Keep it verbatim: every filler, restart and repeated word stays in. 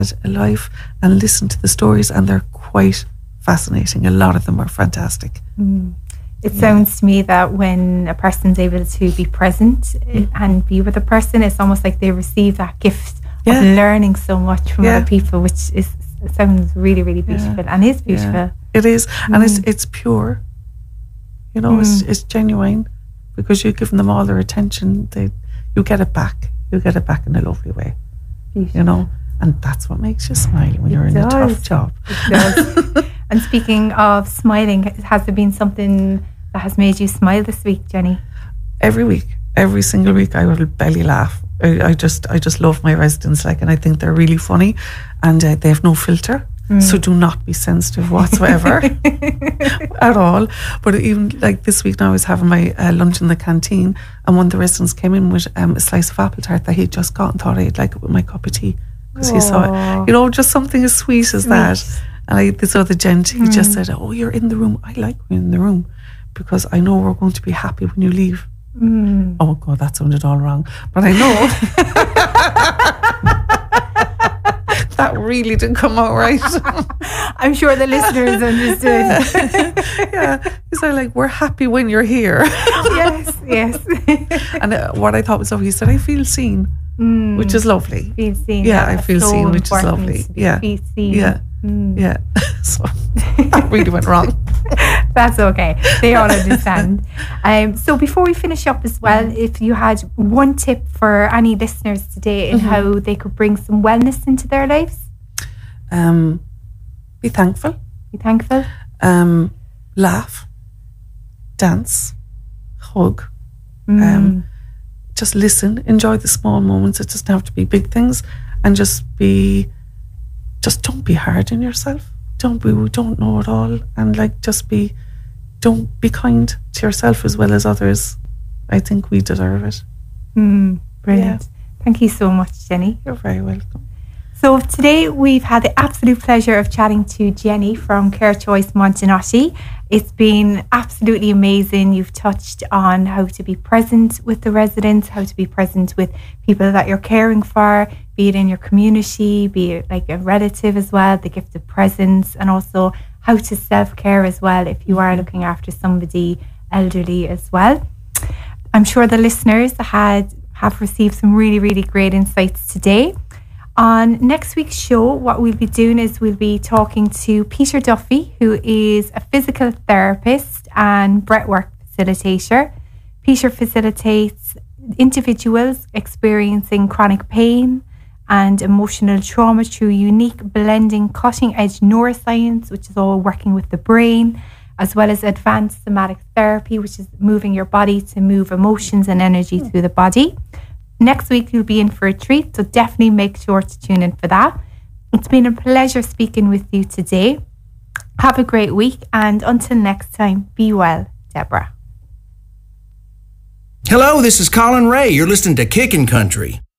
alive and listen to the stories, and they're quite fascinating. A lot of them are fantastic. Mm. It Yeah. sounds to me that when a person's able to be present Mm. and be with a person, it's almost like they receive that gift Yeah. of learning so much from Yeah. other people, which is it sounds really, really beautiful, and is beautiful. Yeah. It is, and it's Mm. it's pure. You know, it's Mm. it's genuine, because you're giving them all their attention. They, you get it back. You get it back in a lovely way. Beautiful. You know, and that's what makes you smile when It you're in a tough does. job. It does. And speaking of smiling, has there been something that has made you smile this week, Jenny? Every week, every single week, I will belly laugh. I, I just, I just love my residents, like, and I think they're really funny, and uh, they have no filter. Mm. So do not be sensitive whatsoever at all. But even like this week now, I was having my uh, lunch in the canteen, and one of the residents came in with um, a slice of apple tart that he'd just got and thought I'd like it with my cup of tea, because he saw Aw. it. You know, just something as sweet as Sweet. that. And I, this other gent, he Mm. just said, "Oh, you're in the room. I like you in the room, because I know we're going to be happy when you leave." Mm. Oh God, that sounded all wrong. But I know that really didn't come out right. I'm sure the listeners understood. Yeah, he's like, "We're happy when you're here." Yes, yes. And uh, what I thought was lovely, he said, "I feel seen," Mm. which is lovely. Feel seen. Yeah, I That's feel so seen, which is important lovely. to be Yeah. feel seen. Yeah, Mm. yeah. So that really went wrong. That's okay. They all understand. Um, so before we finish up as well, if you had one tip for any listeners today in Mhm. how they could bring some wellness into their lives, Um, be thankful. be thankful. Um, laugh, dance, hug. Mm. Um, just listen, enjoy the small moments. It doesn't have to be big things, and just be, just don't be hard on yourself. Don't be, we don't know it all, and like just be, don't be kind to yourself as well as others. I think we deserve it. Mm, brilliant. Thank you so much, Jenny. You're very welcome. So today we've had the absolute pleasure of chatting to Jenny from Care Choice Montenotte. It's been absolutely amazing. You've touched on how to be present with the residents, how to be present with people that you're caring for, be it in your community, be it like a relative as well, the gift of presence, and also how to self-care as well if you are looking after somebody elderly as well. I'm sure the listeners had have received some really, really great insights today. On next week's show, what we'll be doing is we'll be talking to Peter Duffy, who is a physical therapist and breathwork facilitator. Peter facilitates individuals experiencing chronic pain and emotional trauma through unique blending cutting-edge neuroscience, which is all working with the brain, as well as advanced somatic therapy, which is moving your body to move emotions and energy through the body. Next week, you'll be in for a treat, so definitely make sure to tune in for that. It's been a pleasure speaking with you today. Have a great week, and until next time, be well, Deborah. Hello, this is Colin Ray. You're listening to Kickin' Country.